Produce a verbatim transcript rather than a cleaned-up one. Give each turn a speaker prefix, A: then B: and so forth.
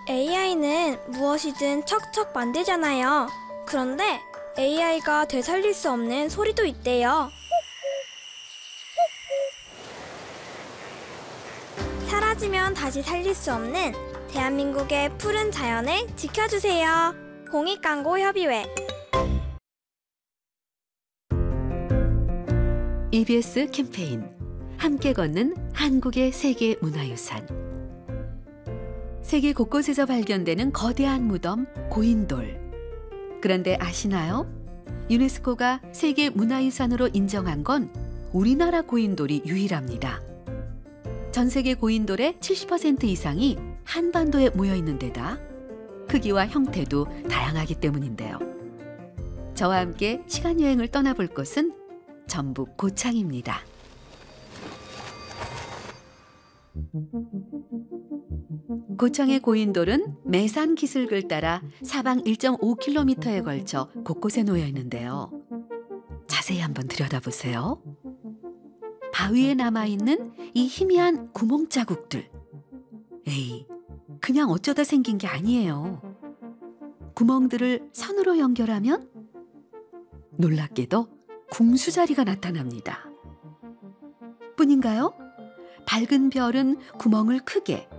A: 에이아이는 무엇이든 척척 만들잖아요. 그런데 에이아이가 되살릴 수 없는 소리도 있대요. 사라지면 다시 살릴 수 없는 대한민국의 푸른 자연을 지켜주세요. 공익광고협의회.
B: 이비에스 캠페인 함께 걷는 한국의 세계 문화유산. 세계 곳곳에서 발견되는 거대한 무덤 고인돌. 그런데 아시나요? 유네스코가 세계 문화유산으로 인정한 건 우리나라 고인돌이 유일합니다. 전 세계 고인돌의 칠십 퍼센트 이상이 한반도에 모여 있는 데다 크기와 형태도 다양하기 때문인데요. 저와 함께 시간여행을 떠나볼 곳은 전북 고창입니다. 고창의 고인돌은 매산 기슭을 따라 사방 일 점 오 킬로미터에 걸쳐 곳곳에 놓여 있는데요. 자세히 한번 들여다보세요. 바위에 남아있는 이 희미한 구멍 자국들. 에이, 그냥 어쩌다 생긴 게 아니에요. 구멍들을 선으로 연결하면 놀랍게도 궁수자리가 나타납니다. 뿐인가요? 밝은 별은 구멍을 크게,